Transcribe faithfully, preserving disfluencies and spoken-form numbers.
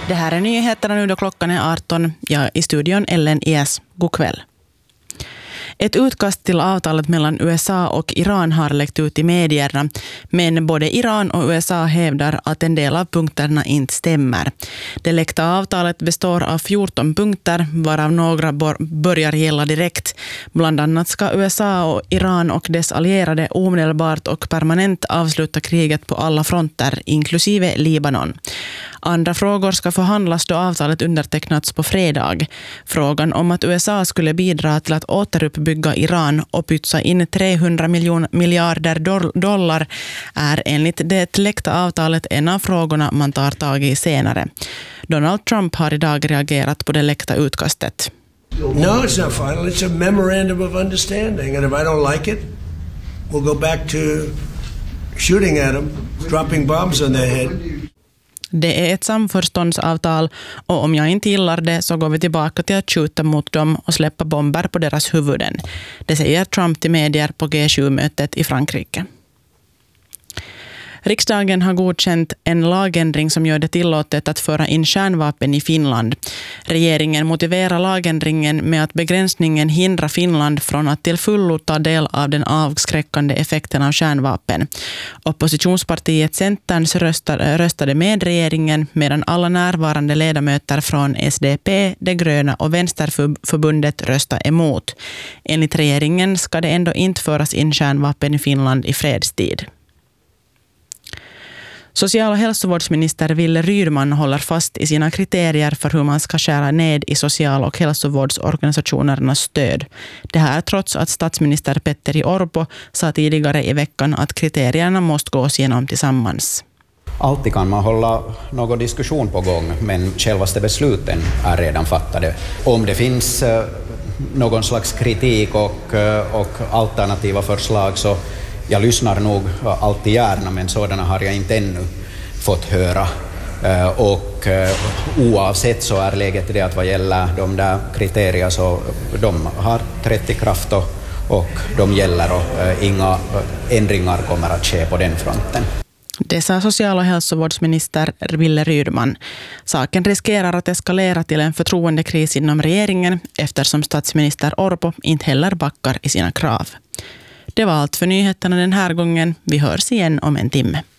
Det här är nyheterna nu då klockan är arton. Jag i studion Ellen Ies. God kväll. Ett utkast till avtalet mellan U S A och Iran har läckt ut i medierna, men både Iran och U S A hävdar att en del av punkterna inte stämmer. Det läckta avtalet består av fjorton punkter, varav några börjar gälla direkt. Bland annat ska U S A och Iran och dess allierade omedelbart och permanent avsluta kriget på alla fronter, inklusive Libanon. Andra frågor ska förhandlas då avtalet undertecknats på fredag. Frågan om att U S A skulle bidra till att återuppbygga Iran och pytsa in trehundra miljarder dollar är enligt det läckta avtalet en av frågorna man tar tag i senare. Donald Trump har idag reagerat på det läckta utkastet. No, it's not final. It's a memorandum of understanding. And if I don't like it, we'll go back to shooting at them, dropping bombs on their head. Det är ett samförståndsavtal och om jag inte gillar det så går vi tillbaka till att skjuta mot dem och släppa bomber på deras huvuden. Det säger Trump till medier på G sju-mötet i Frankrike. Riksdagen har godkänt en lagändring som gör det tillåtet att föra in kärnvapen i Finland. Regeringen motiverar lagändringen med att begränsningen hindrar Finland från att till fullo ta del av den avskräckande effekten av kärnvapen. Oppositionspartiet Centerns röstade med regeringen medan alla närvarande ledamöter från S D P, Det gröna och Vänsterförbundet röstade emot. Enligt regeringen ska det ändå inte föras in kärnvapen i Finland i fredstid. Social- och hälsovårdsminister Wille Rydman håller fast i sina kriterier för hur man ska skära ned i social- och hälsovårdsorganisationernas stöd. Det här trots att statsminister Petteri Orpo sa tidigare i veckan att kriterierna måste gås igenom tillsammans. Alltid kan man hålla någon diskussion på gång, men självaste besluten är redan fattade. Om det finns någon slags kritik och, och alternativa förslag så jag lyssnar nog alltid gärna, men sådana har jag inte ännu fått höra. Och oavsett så är läget det att vad gäller de där kriterierna så de har trätt i kraft och, och de gäller och inga ändringar kommer att ske på den fronten. Det sa social- och hälsovårdsminister Wille Rydman. Saken riskerar att eskalera till en förtroendekris inom regeringen eftersom statsminister Orpo inte heller backar i sina krav. Det var allt för nyheterna den här gången. Vi hörs igen om en timme.